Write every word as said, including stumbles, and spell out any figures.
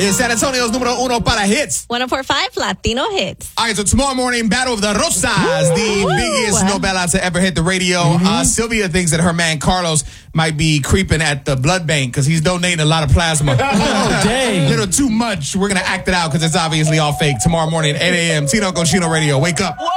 is San Antonio's numero uno para hits. one oh four point five Latino Hits. All right, so tomorrow morning, Battle of the Rosas, the biggest novela to ever hit the radio. Mm-hmm. Uh, Sylvia thinks that her man Carlos might be creeping at the blood bank because he's donating a lot of plasma. Oh, dang. A little too much. We're going to act it out because it's obviously all fake. Tomorrow morning, eight a.m. Tino Cochino Radio. Wake up.